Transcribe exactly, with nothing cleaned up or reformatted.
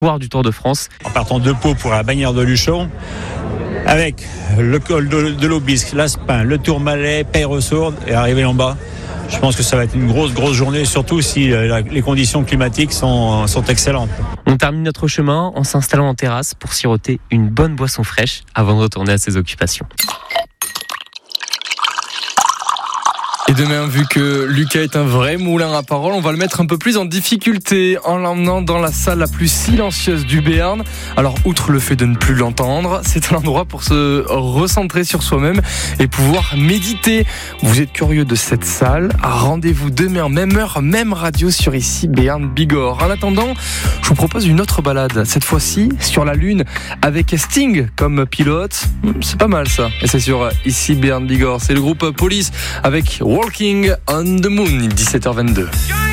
Voir du Tour de France. En partant de Pau pour la Bagnères de Luchon, avec le col de, de l'Aubisque, l'Aspin, le Tourmalet, Peyreux-Sourde et arriver en bas. Je pense que ça va être une grosse, grosse journée, surtout si euh, la, les conditions climatiques sont, sont excellentes. On termine notre chemin en s'installant en terrasse pour siroter une bonne boisson fraîche avant de retourner à ses occupations. Et demain, vu que Lucas est un vrai moulin à parole, on va le mettre un peu plus en difficulté en l'emmenant dans la salle la plus silencieuse du Béarn. Alors, outre le fait de ne plus l'entendre, c'est un endroit pour se recentrer sur soi-même et pouvoir méditer. Vous êtes curieux de cette salle? Rendez-vous demain, même heure, même radio sur ici Béarn Bigorre. En attendant, je vous propose une autre balade. Cette fois-ci, sur la Lune, avec Sting comme pilote. C'est pas mal ça. Et c'est sur ici Béarn Bigorre. C'est le groupe Police avec Walking on the Moon, dix-sept heures vingt-deux.